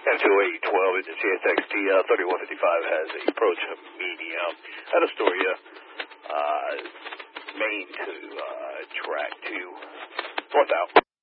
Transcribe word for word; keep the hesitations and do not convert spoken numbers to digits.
M two eight twelve in the C S X T uh, thirty-one fifty-five has approach medium at Astoria, uh, main to uh, track two, north out.